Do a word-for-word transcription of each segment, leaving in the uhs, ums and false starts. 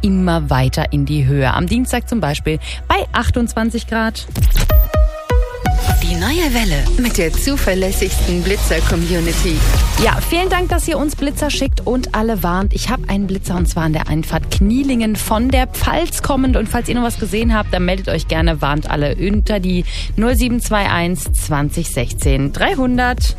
immer weiter in die Höhe. Am Dienstag zum Beispiel bei achtundzwanzig Grad. Die neue Welle mit der zuverlässigsten Blitzer-Community. Ja, vielen Dank, dass ihr uns Blitzer schickt und alle warnt. Ich habe einen Blitzer und zwar an der Einfahrt Knielingen von der Pfalz kommend. Und falls ihr noch was gesehen habt, dann meldet euch gerne, warnt alle unter die null sieben zwei eins zwanzig sechzehn dreihundert.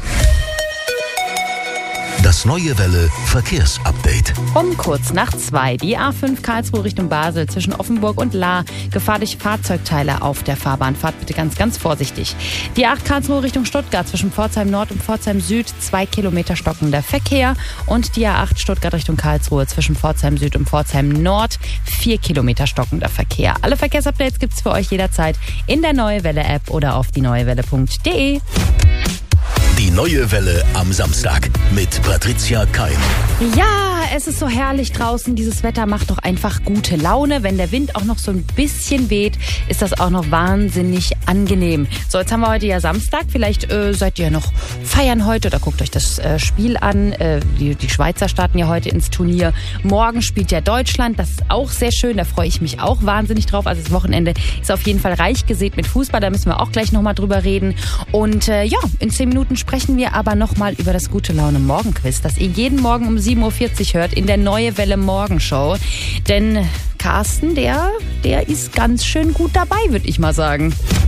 Das neue Welle Verkehrsupdate. Um kurz nach zwei. Die A fünf Karlsruhe Richtung Basel zwischen Offenburg und Lahr. Gefahr durch Fahrzeugteile auf der Fahrbahn. Fahrt bitte ganz, ganz vorsichtig. Die acht Karlsruhe Richtung Stuttgart zwischen Pforzheim Nord und Pforzheim Süd. Zwei Kilometer stockender Verkehr. Und die A acht Stuttgart Richtung Karlsruhe zwischen Pforzheim Süd und Pforzheim Nord. Vier Kilometer stockender Verkehr. Alle Verkehrsupdates gibt's für euch jederzeit in der Neue Welle App oder auf die neue welle punkt de. Die neue Welle am Samstag mit Patricia Keim. Ja, es ist so herrlich draußen. Dieses Wetter macht doch einfach gute Laune. Wenn der Wind auch noch so ein bisschen weht, ist das auch noch wahnsinnig angenehm. So, jetzt haben wir heute ja Samstag. Vielleicht äh, seid ihr ja noch feiern heute oder guckt euch das äh, Spiel an. Äh, die, die Schweizer starten ja heute ins Turnier. Morgen spielt ja Deutschland. Das ist auch sehr schön. Da freue ich mich auch wahnsinnig drauf. Also das Wochenende ist auf jeden Fall reich gesät mit Fußball. Da müssen wir auch gleich nochmal drüber reden. Und äh, ja, in zehn Minuten sprechen wir aber nochmal über das Gute Laune Morgenquiz, das ihr jeden Morgen um sieben Uhr vierzig hört in der Neue Welle Morgenshow. Denn Carsten, der, der ist ganz schön gut dabei, würde ich mal sagen.